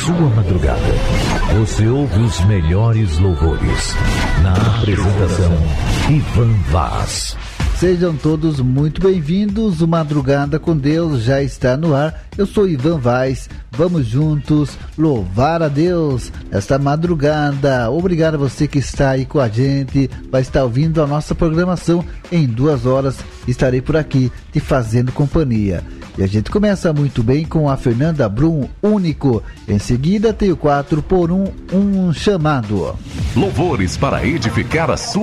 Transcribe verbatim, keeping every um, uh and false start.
sua madrugada. Você ouve os melhores louvores. Na apresentação, Ivan Vaz. Sejam todos muito bem-vindos. O Madrugada com Deus já está no ar. Eu sou Ivan Vaz. Vamos juntos louvar a Deus esta madrugada. Obrigado a você que está aí com a gente, vai estar ouvindo a nossa programação. Em duas horas estarei por aqui te fazendo companhia. E a gente começa muito bem com a Fernanda Brum, Único. Em seguida tem o quatro por um, um chamado. Louvores para edificar a sua